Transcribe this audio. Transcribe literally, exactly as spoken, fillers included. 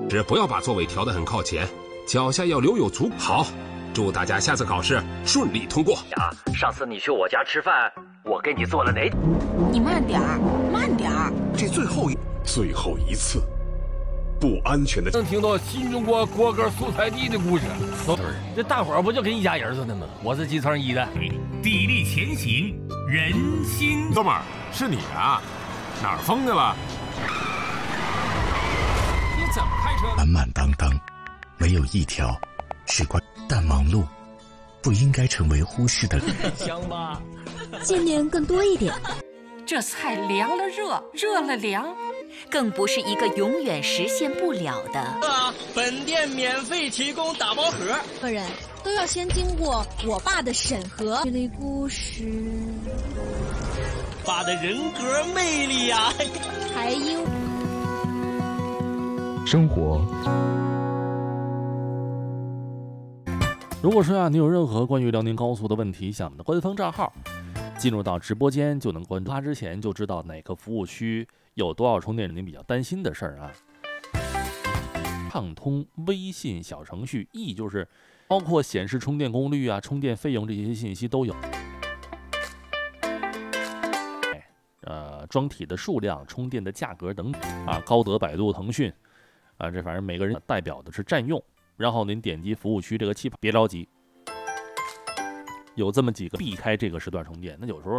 只不要把座位调得很靠前，脚下要留有足。好，祝大家下次考试顺利通过。 呀，上次你去我家吃饭，我给你做了哪？ 你慢点儿，慢点儿。 这最后一最后一次，不安全的。 能听到新中国国歌素材地的故事，这大伙儿不就跟一家人似的吗？我是基层一的， 砥砺前行，人心。 哥们儿，是你啊？哪儿疯去了？ 你怎么开车？ 满满当当，没有一条是关。但忙碌不应该成为忽视的。 香吧？ 见面更多一点。 这菜凉了热，热了凉， 更不是一个永远实现不了的。 啊，本店免费提供打包盒， 客人都要先经过我爸的审核。这类故事， 爸的人格魅力呀、啊， 还有生活。如果说啊，你有任何关于辽宁高速的问题，向我们的官方账号进入到直播间就能关注。发之前就知道哪个服务区有多少充电，您比较担心的事儿啊。畅通微信小程序 E 就是包括显示充电功率啊、充电费用这些信息都有。呃，装体的数量、充电的价格等啊，高德、百度、腾讯啊，这反正每个人代表的是占用。然后您点击服务区这个气泡，别着急，有这么几个避开这个时段充电。那有时候